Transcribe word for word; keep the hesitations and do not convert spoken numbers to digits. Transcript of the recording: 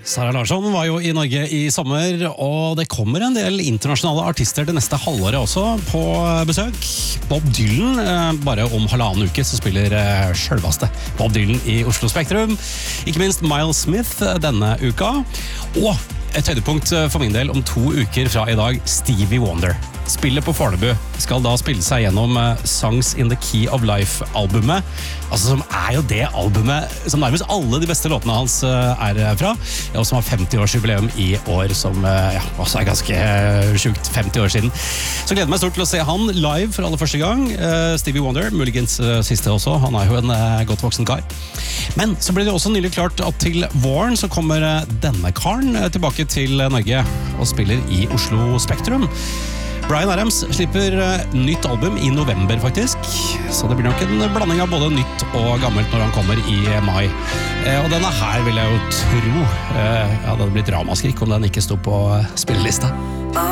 Sara Larsson var jo i Norge i sommer, og det kommer en del internasjonale artister det neste halvåret også på besøk. Bob Dylan, bare om halvannen uke så spiller selveste Bob Dylan i Oslo Spektrum. Ikke minst Miles Smith denne uka. Og et høydepunkt for min del om to uker fra i dag, Stevie Wonder. Spillet på Fornebu skal da spille seg gjennom Songs in the Key of Life-albumet, altså som er jo det albumet som nærmest alle de beste låtene hans er fra, og som har femti-årsjubileum i år, som ja, også er ganske sjukt, femti år siden. Så gleder meg stort til å se han live for aller første gang. Stevie Wonder, muligens siste også, han er jo en godt voksen kar. Men så ble det også nylig klart at til våren så kommer denne karen tilbake til Norge og spiller i Oslo Spektrum. Bryan Adams slipper nytt album i november faktisk, så det blir nok en blanding av både nytt og gammelt når han kommer i mai. Og denne her vil jeg jo tro, ja, det hadde blitt ramaskrik om den ikke stod på spillelista.